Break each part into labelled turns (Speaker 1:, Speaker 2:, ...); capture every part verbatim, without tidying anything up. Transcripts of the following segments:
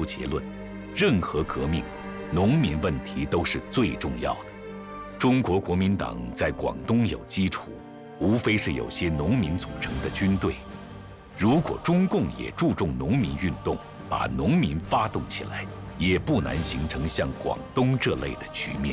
Speaker 1: 结论：任何革命，农民问题都是最重要的。中国国民党在广东有基础，无非是有些农民组成的军队。如果中共也注重农民运动，把农民发动起来，也不难形成像广东这类的局面。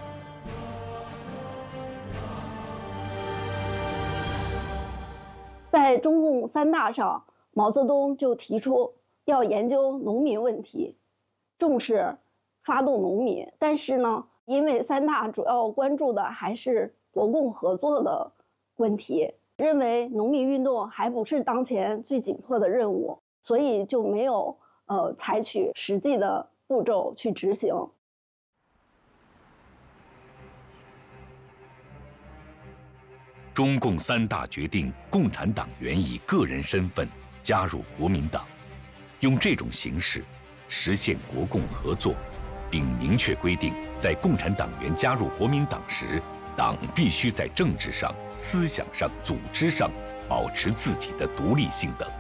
Speaker 2: 在中共三大上，毛泽东就提出要研究农民问题，重视发动农民。但是呢，因为三大主要关注的还是国共合作的问题，认为农民运动还不是当前最紧迫的任务，所以就没有呃采取实际的步骤去执行。
Speaker 1: 中共三大决定共产党员以个人身份加入国民党，用这种形式实现国共合作，并明确规定，在共产党员加入国民党时，党必须在政治上、思想上、组织上保持自己的独立性等。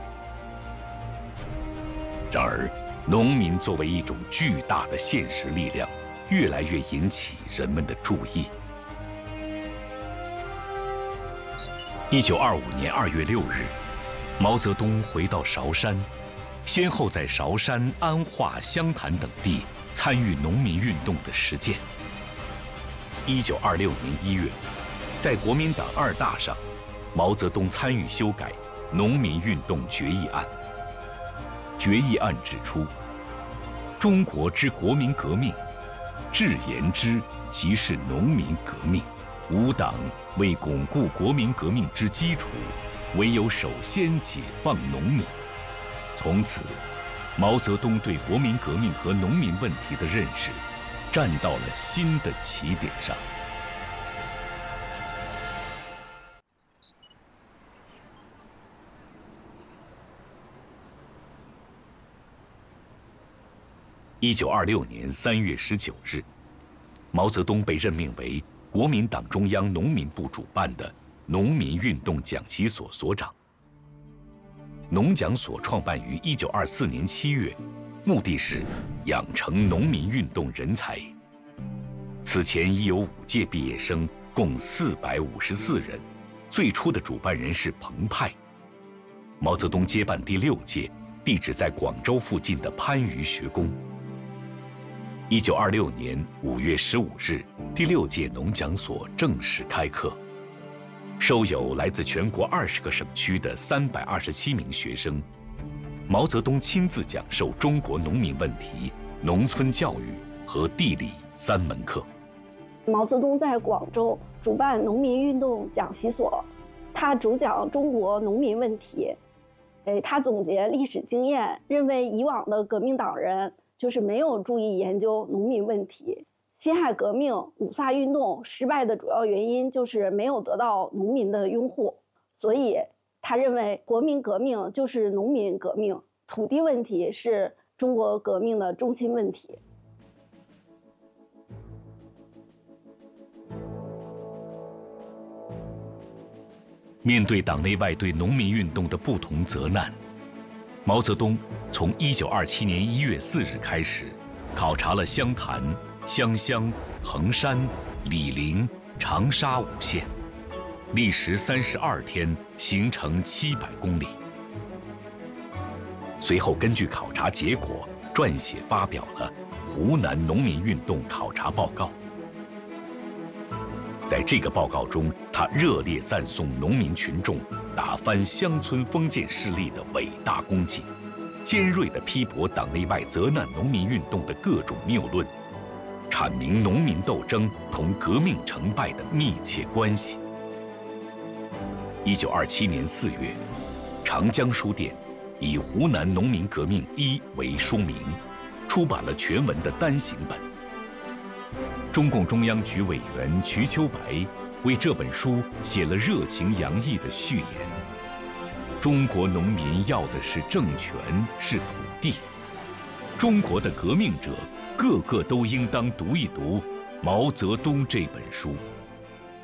Speaker 1: 然而，农民作为一种巨大的现实力量，越来越引起人们的注意。一九二五年二月六日，毛泽东回到韶山，先后在韶山、安化、湘潭等地参与农民运动的实践。一九二六年一月，在国民党二大上，毛泽东参与修改《农民运动决议案》。决议案指出，中国之国民革命，至言之，即是农民革命。吾党为巩固国民革命之基础，唯有首先解放农民。从此，毛泽东对国民革命和农民问题的认识，站到了新的起点上。一九二六年三月十九日，毛泽东被任命为国民党中央农民部主办的农民运动讲习所所长。农讲所创办于一九二四年七月，目的是养成农民运动人才。此前已有五届毕业生，共四百五十四人。最初的主办人是彭湃。毛泽东接办第六届，地址在广州附近的番禺学宫。一九二六年五月十五日，第六届农讲所正式开课，收有来自全国二十个省区的三百二十七名学生。毛泽东亲自讲授中国农民问题、农村教育和地理三门课。
Speaker 2: 毛泽东在广州主办农民运动讲习所，他主讲中国农民问题。哎，他总结历史经验，认为以往的革命党人就是没有注意研究农民问题。辛亥革命、五卅运动失败的主要原因就是没有得到农民的拥护，所以他认为国民革命就是农民革命，土地问题是中国革命的中心问题。
Speaker 1: 面对党内外对农民运动的不同责难，毛泽东从一九二七年一月四日开始，考察了湘潭、湘乡、衡山、醴陵、长沙五县，历时三十二天，行程七百公里。随后根据考察结果，撰写发表了《湖南农民运动考察报告》。在这个报告中，他热烈赞颂农民群众打翻乡村封建势力的伟大功绩，尖锐地批驳党内外责难农民运动的各种谬论，阐明农民斗争同革命成败的密切关系。一九二七年四月，长江书店以《湖南农民革命一》为书名，出版了全文的单行本。中共中央局委员瞿秋白为这本书写了热情洋溢的序言：中国农民要的是政权，是土地。中国的革命者个个都应当读一读毛泽东这本书。